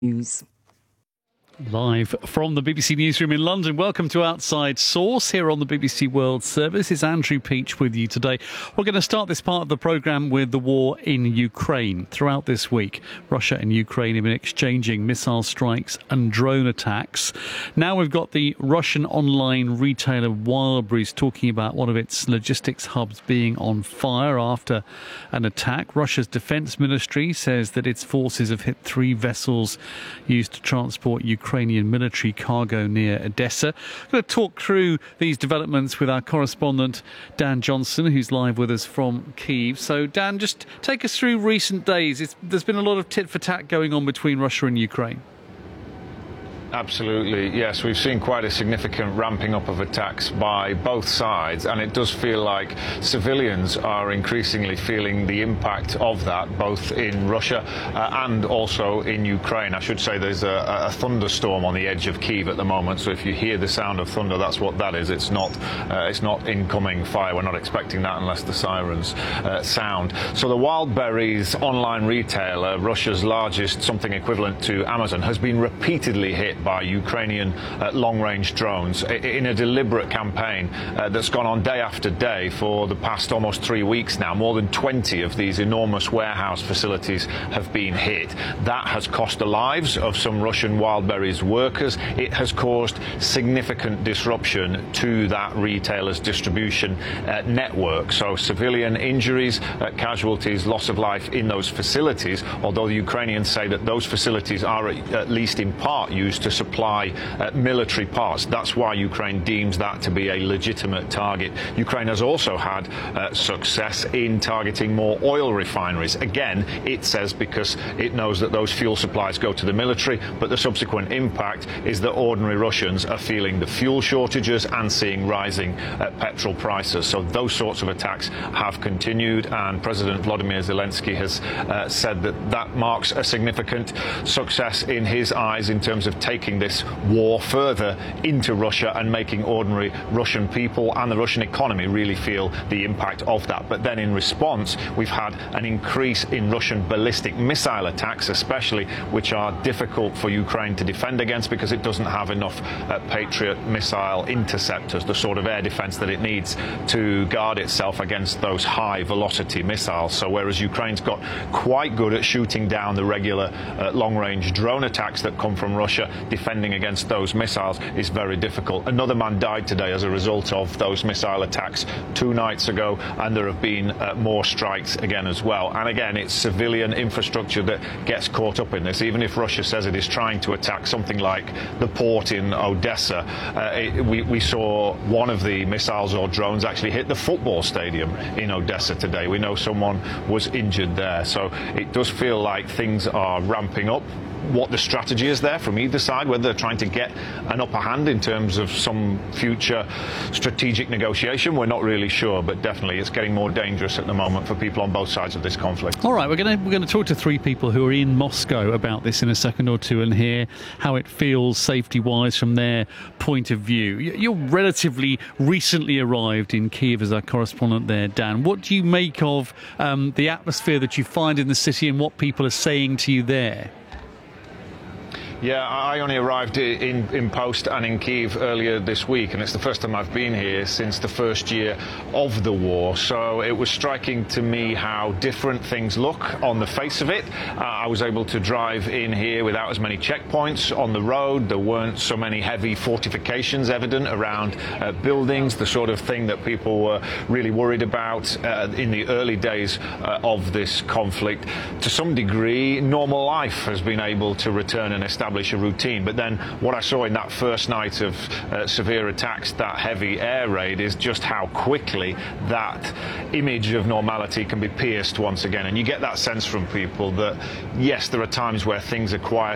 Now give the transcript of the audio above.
News. Live from the BBC Newsroom in London. Welcome to Outside Source here on the BBC World Service. It's Andrew Peach with you today. We're going to start this part of the programme with the war in Ukraine. Throughout this week, Russia and Ukraine have been exchanging missile strikes and drone attacks. Now we've got the Russian online retailer Wildberries talking about one of its logistics hubs being on fire after an attack. Russia's defence ministry says that its forces have hit 3 vessels used to transport Ukrainian military cargo near Odessa. I'm going to talk through these developments with our correspondent Dan Johnson, who's live with us from Kyiv. So Dan, just take us through recent days. There's been a lot of tit for tat going on between Russia and Ukraine. Absolutely, yes. We've seen quite a significant ramping up of attacks by both sides, and it does feel like civilians are increasingly feeling the impact of that, both in Russia and also in Ukraine. I should say there's a thunderstorm on the edge of Kyiv at the moment, so if you hear the sound of thunder, that's what that is. It's not incoming fire. We're not expecting that unless the sirens sound. So the Wildberries online retailer, Russia's largest, something equivalent to Amazon, has been repeatedly hit by Ukrainian long-range drones in a deliberate campaign that's gone on day after day for the past almost 3 weeks now. More than 20 of these enormous warehouse facilities have been hit. That has cost the lives of some Russian Wildberries workers. It has caused significant disruption to that retailer's distribution network. So civilian injuries, casualties, loss of life in those facilities, although the Ukrainians say that those facilities are at least in part used to supply military parts. That's why Ukraine deems that to be a legitimate target. Ukraine has also had success in targeting more oil refineries. Again, it says because it knows that those fuel supplies go to the military, but the subsequent impact is that ordinary Russians are feeling the fuel shortages and seeing rising petrol prices. So those sorts of attacks have continued, and President Volodymyr Zelensky has said that that marks a significant success in his eyes in terms of taking this war further into Russia and making ordinary Russian people and the Russian economy really feel the impact of that. But then in response, we've had an increase in Russian ballistic missile attacks, especially, which are difficult for Ukraine to defend against because it doesn't have enough Patriot missile interceptors, the sort of air defense that it needs to guard itself against those high velocity missiles. So whereas Ukraine's got quite good at shooting down the regular long-range drone attacks that come from Russia, defending against those missiles is very difficult. Another man died today as a result of those missile attacks 2 nights ago, and there have been more strikes again as well. And again, it's civilian infrastructure that gets caught up in this. Even if Russia says it is trying to attack something like the port in Odessa, we saw one of the missiles or drones actually hit the football stadium in Odessa today. We know someone was injured there. So it does feel like things are ramping up. What the strategy is there from either side, whether they're trying to get an upper hand in terms of some future strategic negotiation, we're not really sure, but definitely it's getting more dangerous at the moment for people on both sides of this conflict. All right, we're going to talk to 3 people who are in Moscow about this in a second or two and hear how it feels safety-wise from their point of view. You're relatively recently arrived in Kyiv as our correspondent there, Dan. What do you make of the atmosphere that you find in the city and what people are saying to you there? Yeah, I only arrived in post and in Kyiv earlier this week, and it's the first time I've been here since the first year of the war. So it was striking to me how different things look on the face of it. I was able to drive in here without as many checkpoints on the road. There weren't so many heavy fortifications evident around buildings, the sort of thing that people were really worried about in the early days of this conflict. To some degree, normal life has been able to return and establish a routine. But then what I saw in that first night of severe attacks, that heavy air raid, is just how quickly that image of normality can be pierced once again. And you get that sense from people that, yes, there are times where things are quiet